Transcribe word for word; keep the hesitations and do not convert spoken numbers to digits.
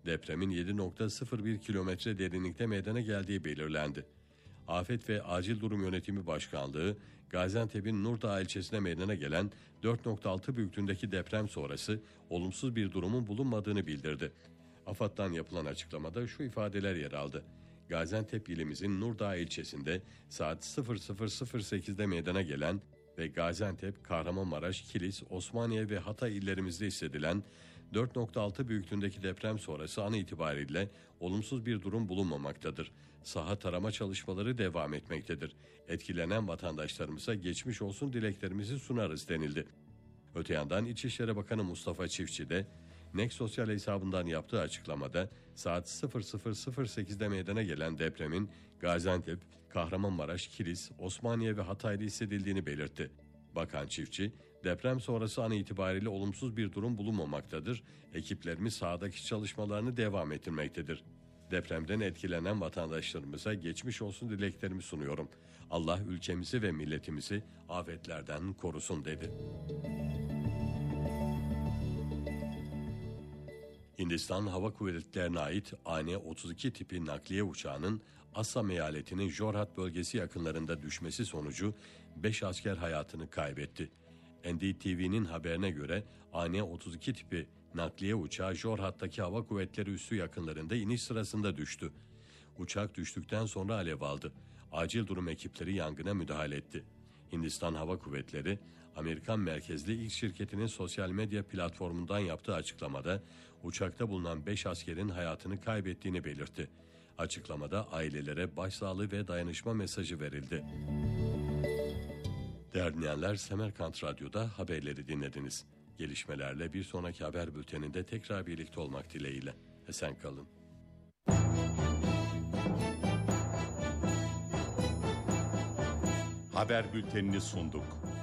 Depremin yedi nokta sıfır bir kilometre derinlikte meydana geldiği belirlendi. Afet ve Acil Durum Yönetimi Başkanlığı, Gaziantep'in Nurdağ ilçesine meydana gelen dört nokta altı büyüklüğündeki deprem sonrası olumsuz bir durumun bulunmadığını bildirdi. AFAD'dan yapılan açıklamada şu ifadeler yer aldı. Gaziantep ilimizin Nurdağ ilçesinde saat sıfır sıfır sıfır sekizde meydana gelen ve Gaziantep, Kahramanmaraş, Kilis, Osmaniye ve Hatay illerimizde hissedilen dört nokta altı büyüklüğündeki deprem sonrası an itibariyle olumsuz bir durum bulunmamaktadır. Saha tarama çalışmaları devam etmektedir. Etkilenen vatandaşlarımıza geçmiş olsun dileklerimizi sunarız denildi. Öte yandan İçişleri Bakanı Mustafa Çiftçi de N E K Sosyal hesabından yaptığı açıklamada saat sıfır sıfır sıfır sekizde meydana gelen depremin Gaziantep, Kahramanmaraş, Kilis, Osmaniye ve Hatay'da hissedildiğini belirtti. Bakan Çiftçi, deprem sonrası an itibariyle olumsuz bir durum bulunmamaktadır. Ekiplerimiz sahadaki çalışmalarını devam ettirmektedir. Depremden etkilenen vatandaşlarımıza geçmiş olsun dileklerimi sunuyorum. Allah ülkemizi ve milletimizi afetlerden korusun dedi. Hindistan Hava Kuvvetleri'ne ait A N otuz iki tipi nakliye uçağının Assam eyaletinin Jorhat bölgesi yakınlarında düşmesi sonucu beş asker hayatını kaybetti. N D T V'nin haberine göre A N otuz iki tipi nakliye uçağı Jorhat'taki Hava Kuvvetleri üssü yakınlarında iniş sırasında düştü. Uçak düştükten sonra alev aldı. Acil durum ekipleri yangına müdahale etti. Hindistan Hava Kuvvetleri, Amerikan merkezli X şirketinin sosyal medya platformundan yaptığı açıklamada uçakta bulunan beş askerin hayatını kaybettiğini belirtti. Açıklamada ailelere başsağlığı ve dayanışma mesajı verildi. Değerli dinleyenler, Semerkant Radyo'da haberleri dinlediniz. Gelişmelerle bir sonraki haber bülteninde tekrar birlikte olmak dileğiyle. Esen kalın. Haber bültenini sunduk.